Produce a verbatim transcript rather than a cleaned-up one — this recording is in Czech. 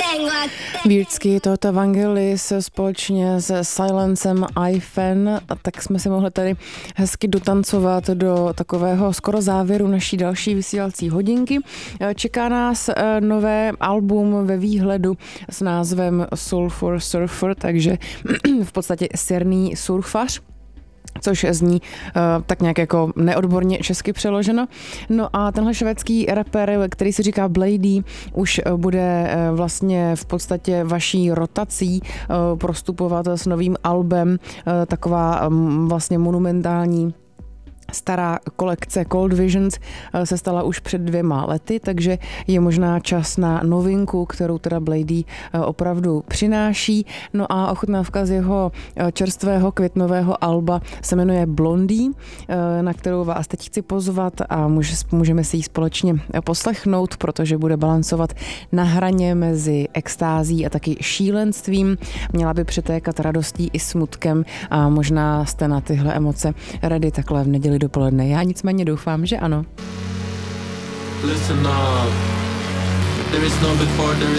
Weirdsky, Toto Vangelis společně se Silencem iFan, a tak jsme si mohli tady hezky dotancovat do takového skoro závěru naší další vysílací hodinky. Čeká nás nové album ve výhledu s názvem Sulfur Surfer, takže v podstatě sirný surfař, což zní uh, tak nějak jako neodborně česky přeloženo. No a tenhle švédský rapper, který se říká Bladee, už uh, bude uh, vlastně v podstatě vaší rotací uh, prostupovat s novým albem, uh, taková um, vlastně monumentální stará kolekce Cold Visions se stala už před dvěma lety, takže je možná čas na novinku, kterou teda Bladee opravdu přináší. No a ochutnávka z jeho čerstvého květnového alba se jmenuje Blondie, na kterou vás teď chci pozvat a můžeme si ji společně poslechnout, protože bude balancovat na hraně mezi extází a taky šílenstvím. Měla by přetékat radostí i smutkem a možná jste na tyhle emoce ready takhle v neděli dopoledne. Já nicméně doufám, že ano. Listen up. There is no before, there